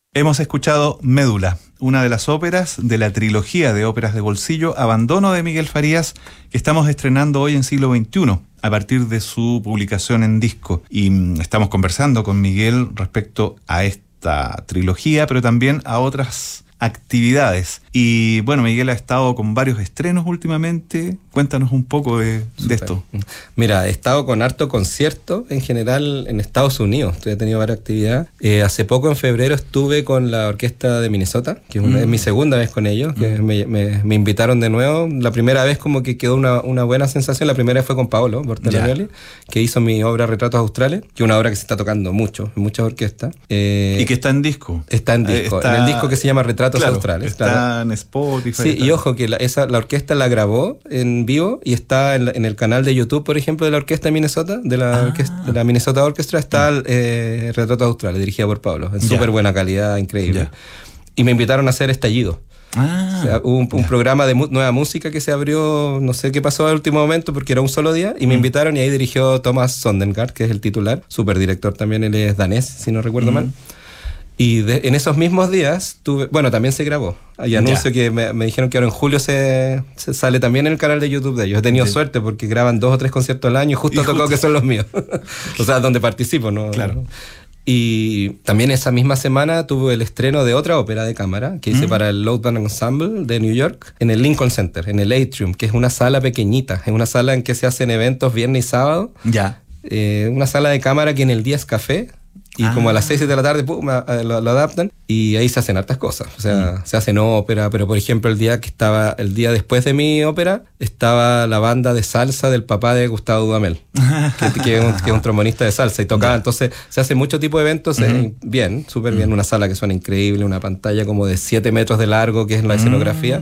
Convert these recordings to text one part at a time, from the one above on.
Hemos escuchado Médula, una de las óperas de la trilogía de óperas de bolsillo Abandono de Miguel Farías, que estamos estrenando hoy en siglo XXI, a partir de su publicación en disco. Y estamos conversando con Miguel respecto a esta trilogía, pero también a otras actividades. Y bueno, Miguel ha estado con varios estrenos últimamente. Cuéntanos un poco de esto. Mira, he estado con harto concierto en general en Estados Unidos. He tenido varias actividades. Hace poco, en febrero, estuve con la orquesta de Minnesota, que es mi segunda vez con ellos, que me invitaron de nuevo. La primera vez como que quedó una buena sensación. La primera vez fue con Paolo Bortolomeo, que hizo mi obra Retratos Australes, que es una obra que se está tocando mucho en muchas orquestas. Y que está en disco. Está en disco. En el disco que se llama Retratos Australes. Está en Spotify. Sí, y ojo, que la orquesta la grabó en vivo y está en el canal de YouTube, por ejemplo, de la orquesta de Minnesota, de la Minnesota Orchestra, está Retratos Australes, dirigida por Pablo, en súper buena calidad, increíble. Y me invitaron a hacer Estallido. O sea, hubo un programa de nueva música que se abrió, no sé qué pasó al último momento porque era un solo día, y me invitaron, y ahí dirigió Thomas Sondergaard, que es el titular, súper director también, él es danés, si no recuerdo mal. Y en esos mismos días también se grabó. Hay anuncio que me dijeron que ahora en julio se sale también en el canal de YouTube de ellos. He tenido suerte porque graban 2 o 3 conciertos al año y justo tocó que son los míos. O sea, donde participo, ¿no? Claro. Y también esa misma semana tuve el estreno de otra ópera de cámara que hice para el Loud Band Ensemble de New York en el Lincoln Center, en el Atrium, que es una sala pequeñita. Es una sala en que se hacen eventos viernes y sábado. Una sala de cámara que en el día es café. Y como a las 6 de la tarde lo adaptan y ahí se hacen hartas cosas. O sea, se hacen ópera, pero por ejemplo el día después de mi ópera estaba la banda de salsa del papá de Gustavo Dudamel, que es un trombonista de salsa y tocaba. Entonces se hace mucho tipo de eventos bien, súper bien. Una sala que suena increíble, una pantalla como de 7 metros de largo, que es la escenografía.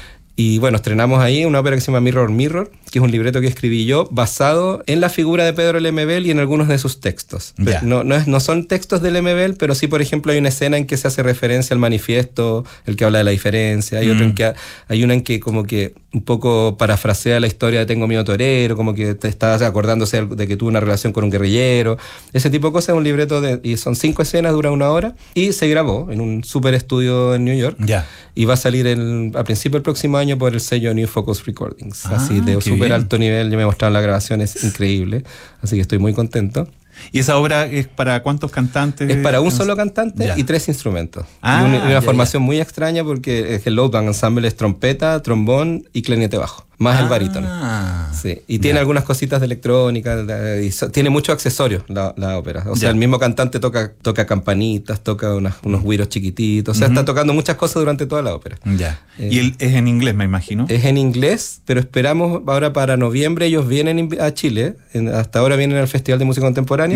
Y bueno, estrenamos ahí una ópera que se llama Mirror Mirror, que es un libreto que escribí yo basado en la figura de Pedro Lemebel y en algunos de sus textos. No son textos de Lemebel, pero sí, por ejemplo, hay una escena en que se hace referencia al manifiesto, el que habla de la diferencia. Hay una en que como que un poco parafrasea la historia de Tengo miedo torero, como que te estás acordándose de que tuvo una relación con un guerrillero. Ese tipo de cosas. Es un libreto y son 5 escenas, dura 1 hora, y se grabó en un super estudio en New York. Y va a salir a principio del próximo año por el sello New Focus Recordings. Así de súper alto nivel. Ya me mostraron la grabación, es increíble. Así que estoy muy contento. ¿Y esa obra es para cuántos cantantes? Es para un solo cantante y 3 instrumentos. Una formación muy extraña porque el Loud Band Ensemble es trompeta, trombón y clarinete bajo, más el barítono. Sí. Y tiene algunas cositas de electrónica, tiene muchos accesorios la ópera. O sea, el mismo cantante toca campanitas, toca unos güiros chiquititos. O sea, está tocando muchas cosas durante toda la ópera. Y es en inglés, me imagino. Es en inglés, pero esperamos ahora para noviembre. Ellos vienen a Chile. Hasta ahora vienen al Festival de Música Contemporánea.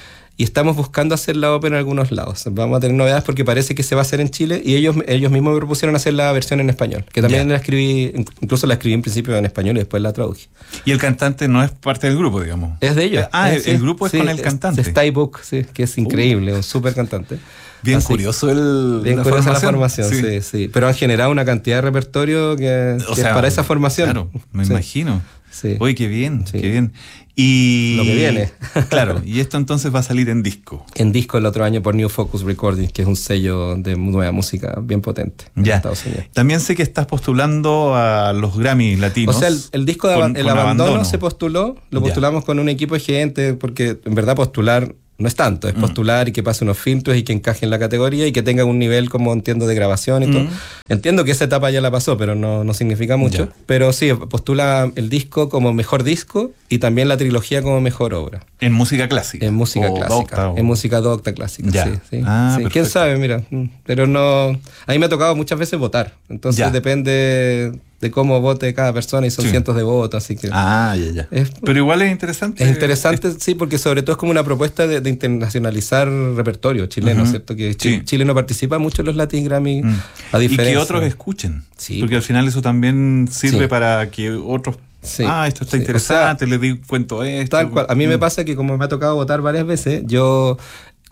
Y estamos buscando hacer la ópera en algunos lados. Vamos a tener novedades porque parece que se va a hacer en Chile, y ellos mismos me propusieron hacer la versión en español, que también la escribí, incluso la escribí en principio en español y después la traduje. Y el cantante no es parte del grupo, digamos. Es de ellos. El grupo es con el cantante. Es Ty Book, que es increíble, un súper cantante. Bien curioso la formación, sí. Pero han generado una cantidad de repertorio que es para esa formación. Claro, me imagino. Sí. Uy, qué bien, qué bien. Y lo que viene. Claro, y esto entonces va a salir en disco. En disco el otro año por New Focus Recordings, que es un sello de nueva música bien potente en Estados Unidos. También sé que estás postulando a los Grammy latinos. O sea, el disco de el Abandono se postuló, lo postulamos con un equipo de gente, porque en verdad postular no es tanto, es postular y que pase unos filtros y que encaje en la categoría y que tenga un nivel, como entiendo, de grabación y todo. Entiendo que esa etapa ya la pasó, pero no significa mucho. Pero sí, postula el disco como mejor disco y también la trilogía como mejor obra. ¿En música clásica? En música clásica. En música docta clásica, sí. ¿Quién sabe? Mira, pero no... A mí me ha tocado muchas veces votar, entonces depende de cómo vote cada persona, y son cientos de votos, así que... Pero igual es interesante. Es interesante, sí, porque sobre todo es como una propuesta de internacionalizar repertorio chileno, ¿cierto? Que Chile no participa mucho en los Latin Grammy, a diferencia... Y que otros escuchen, porque al final eso también sirve para que otros... esto está interesante, les cuento esto. Tal cual. A mí me pasa que como me ha tocado votar varias veces, yo...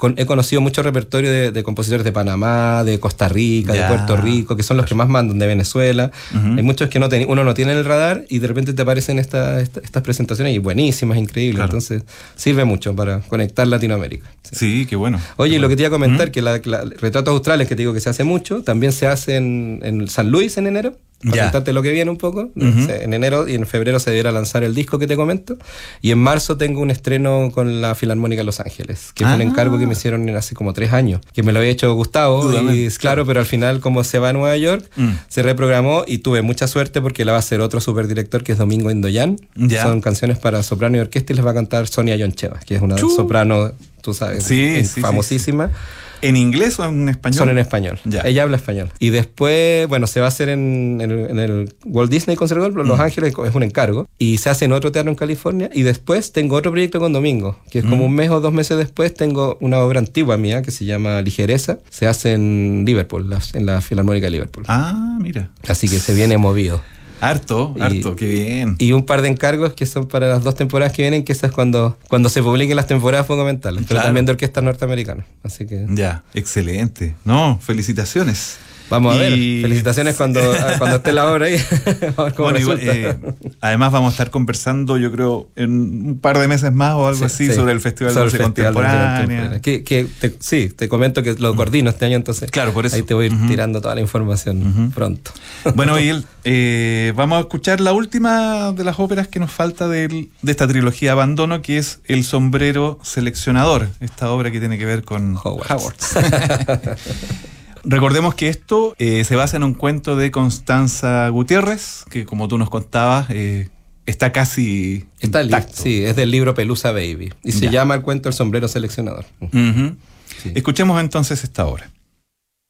he conocido mucho repertorio de compositores de Panamá, de Costa Rica, de Puerto Rico, que son los que más mandan, de Venezuela. Hay muchos que uno no tiene en el radar y de repente te aparecen estas presentaciones y buenísimas, increíbles. Claro. Entonces sirve mucho para conectar Latinoamérica. Sí, qué bueno. Oye, lo que te iba a comentar, que Retratos Australes, que te digo que se hace mucho, también se hace en San Luis en enero. Para contarte lo que viene un poco. En enero y en febrero se deberá lanzar el disco que te comento. Y en marzo tengo un estreno con la Filarmónica de Los Ángeles, que fue un encargo que me hicieron hace como 3 años, que me lo había hecho Gustavo. Y claro, pero al final, como se va a Nueva York, se reprogramó y tuve mucha suerte porque la va a hacer otro superdirector que es Domingo Indoyan. Son canciones para soprano y orquesta y les va a cantar Sonia Yoncheva, que es una soprano, tú sabes, famosísima. Sí. ¿En inglés o en español? Son en español. Ella habla español. Y después, bueno, se va a hacer en el Walt Disney Conservatorio, Los Ángeles, es un encargo. Y se hace en otro teatro en California. Y después tengo otro proyecto con Domingo, que es como un mes o 2 meses después, tengo una obra antigua mía que se llama Ligereza. Se hace en Liverpool, en la Filarmónica de Liverpool. Ah, mira. Así que se viene movido. Harto, qué bien. Y un par de encargos que son para las 2 temporadas que vienen, que eso es cuando se publiquen las temporadas fundamentales, pero también de orquestas norteamericanas. Así que... Ya, excelente. No, felicitaciones. Vamos a ver, felicitaciones cuando esté la obra ahí. A ver cómo resulta. Además vamos a estar conversando, yo creo, en un par de meses más o algo así, sobre el Festival de Música Contemporánea. Te comento que lo coordino este año, entonces claro, por eso. Ahí te voy a ir tirando toda la información pronto. Bueno, Miguel, vamos a escuchar la última de las óperas que nos falta de esta trilogía Abandono, que es El sombrero seleccionador, esta obra que tiene que ver con Howard. Recordemos que esto se basa en un cuento de Constanza Gutiérrez, que como tú nos contabas, está casi intacto. Sí, es del libro Pelusa Baby. Y se llama el cuento El sombrero seleccionador. Escuchemos entonces esta obra.